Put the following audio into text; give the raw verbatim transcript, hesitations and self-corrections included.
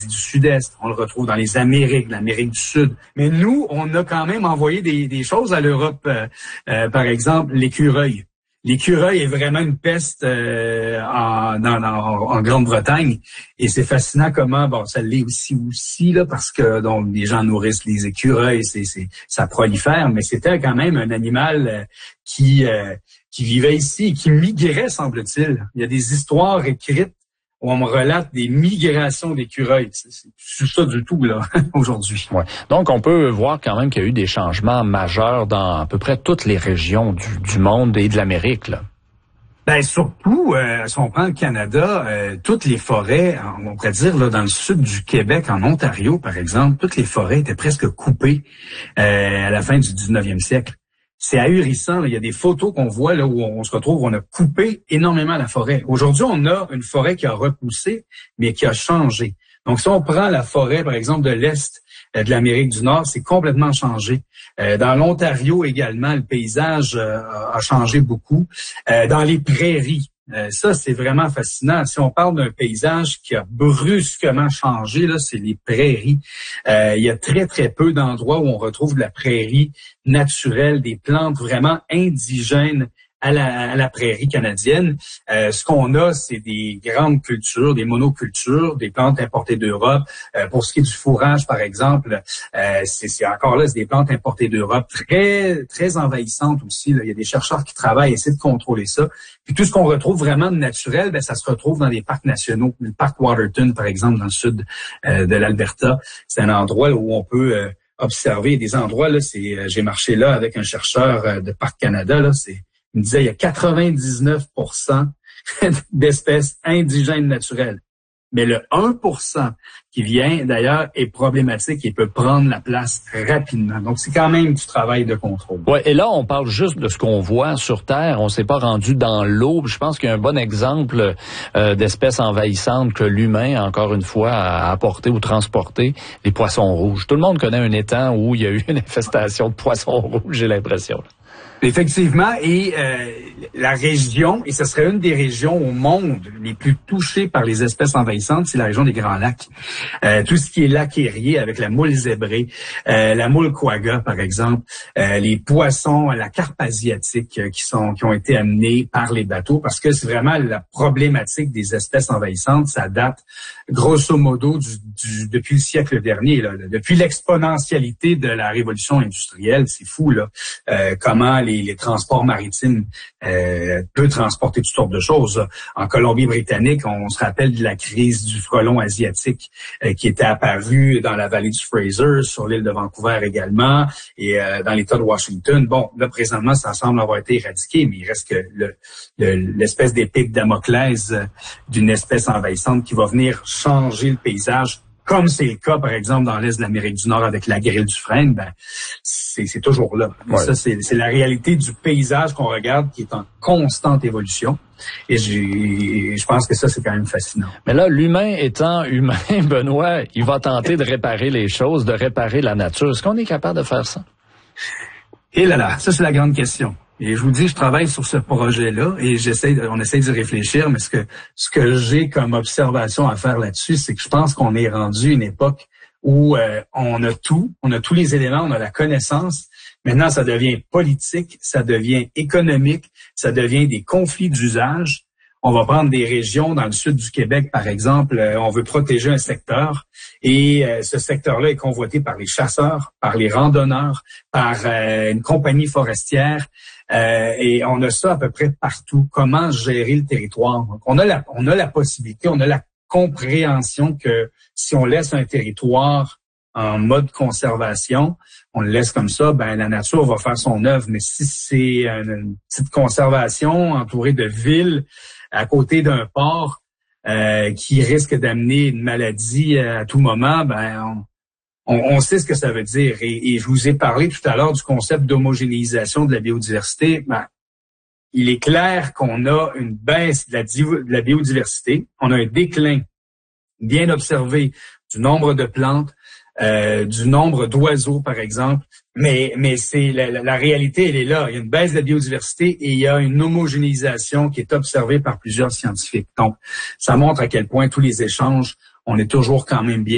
du Sud-Est, on le retrouve dans les Amériques, l'Amérique du Sud. Mais nous, on a quand même envoyé des, des choses à l'Europe. Euh, euh, par exemple, l'écureuil. L'écureuil est vraiment une peste euh, en, dans, dans, en Grande-Bretagne, et c'est fascinant comment, bon, ça l'est aussi aussi là parce que donc les gens nourrissent les écureuils, c'est, c'est ça prolifère, mais c'était quand même un animal euh, qui euh, qui vivait ici et qui migrait, semble-t-il. Il y a des histoires écrites où on me relate des migrations d'écureuils. C'est, c'est ça du tout, là, aujourd'hui. Ouais. Donc, on peut voir quand même qu'il y a eu des changements majeurs dans à peu près toutes les régions du, du monde et de l'Amérique, là. Ben surtout, euh, si on prend le Canada, euh, toutes les forêts, on pourrait dire là dans le sud du Québec, en Ontario par exemple, toutes les forêts étaient presque coupées euh, à la fin du dix-neuvième siècle. C'est ahurissant. Là. Il y a des photos qu'on voit là où on se retrouve, on a coupé énormément la forêt. Aujourd'hui, on a une forêt qui a repoussé, mais qui a changé. Donc, si on prend la forêt, par exemple, de l'Est euh, de l'Amérique du Nord, c'est complètement changé. Euh, dans l'Ontario également, le paysage euh, a changé beaucoup. Euh, dans les prairies, Euh, ça, c'est vraiment fascinant. Si on parle d'un paysage qui a brusquement changé, là, c'est les prairies. Euh, il y a très, très peu d'endroits où on retrouve de la prairie naturelle, des plantes vraiment indigènes à la, à la prairie canadienne. Euh, ce qu'on a, c'est des grandes cultures, des monocultures, des plantes importées d'Europe. Euh, pour ce qui est du fourrage, par exemple, euh, c'est, c'est encore là, c'est des plantes importées d'Europe, très très envahissantes aussi. Là. Il y a des chercheurs qui travaillent, essaient de contrôler ça. Puis tout ce qu'on retrouve vraiment de naturel, ben ça se retrouve dans des parcs nationaux. Le parc Waterton, par exemple, dans le sud euh, de l'Alberta, c'est un endroit là, où on peut euh, observer des endroits. Là, c'est, euh, j'ai marché là avec un chercheur euh, de Parc Canada. Là, c'est Il me disait il y a quatre-vingt-dix-neuf pour cent d'espèces indigènes naturelles. Mais le un pour cent qui vient, d'ailleurs, est problématique et peut prendre la place rapidement. Donc, c'est quand même du travail de contrôle. Ouais, et là, on parle juste de ce qu'on voit sur Terre. On s'est pas rendu dans l'eau. Je pense qu'il y a un bon exemple euh, d'espèces envahissantes que l'humain, encore une fois, a apporté ou transporté, les poissons rouges. Tout le monde connaît un étang où il y a eu une infestation de poissons rouges, j'ai l'impression. Effectivement, et euh, la région, et ce serait une des régions au monde les plus touchées par les espèces envahissantes, c'est la région des Grands Lacs. Euh, tout ce qui est lac érié avec la moule zébrée, euh, la moule quagga par exemple, euh, les poissons, la carpe asiatique euh, qui sont qui ont été amenés par les bateaux, parce que c'est vraiment la problématique des espèces envahissantes, ça date grosso modo du, du depuis le siècle dernier, là, depuis l'exponentialité de la révolution industrielle, c'est fou là, euh, comment les Les, les transports maritimes euh, peuvent transporter toutes sortes de choses. En Colombie-Britannique, on se rappelle de la crise du frelon asiatique euh, qui était apparue dans la vallée du Fraser, sur l'île de Vancouver également, et euh, dans l'État de Washington. Bon, là, présentement, ça semble avoir été éradiqué, mais il reste que le, le, l'espèce d'épée de Damoclès euh, d'une espèce envahissante qui va venir changer le paysage, comme c'est le cas, par exemple, dans l'Est de l'Amérique du Nord avec la grille du frêne, ben, c'est, c'est toujours là. Ouais. Ça, c'est, c'est la réalité du paysage qu'on regarde qui est en constante évolution. Et j'ai, je pense que ça, c'est quand même fascinant. Mais là, l'humain étant humain, Benoît, il va tenter de réparer les choses, de réparer la nature. Est-ce qu'on est capable de faire ça? Et là là, ça, c'est la grande question. Et je vous dis, je travaille sur ce projet-là et j'essaie, on essaie d'y réfléchir, mais ce que ce que j'ai comme observation à faire là-dessus, c'est que je pense qu'on est rendu à une époque où euh, on a tout, on a tous les éléments, on a la connaissance. Maintenant, ça devient politique, ça devient économique, ça devient des conflits d'usage. On va prendre des régions dans le sud du Québec, par exemple, euh, on veut protéger un secteur et euh, ce secteur-là est convoité par les chasseurs, par les randonneurs, par euh, une compagnie forestière euh, et on a ça à peu près partout. Comment gérer le territoire? Donc, on a la, on a la possibilité, on a la compréhension que si on laisse un territoire en mode conservation, on le laisse comme ça, ben la nature va faire son œuvre. Mais si c'est une, une petite conservation entourée de villes, à côté d'un port euh, qui risque d'amener une maladie à tout moment, ben on, on, on sait ce que ça veut dire. Et, et je vous ai parlé tout à l'heure du concept d'homogénéisation de la biodiversité. Ben, il est clair qu'on a une baisse de la, de la biodiversité, on a un déclin bien observé du nombre de plantes, euh, du nombre d'oiseaux, par exemple. Mais, mais c'est la, la, la réalité, elle est là. Il y a une baisse de la biodiversité et il y a une homogénéisation qui est observée par plusieurs scientifiques. Donc, ça montre à quel point tous les échanges, on est toujours quand même bien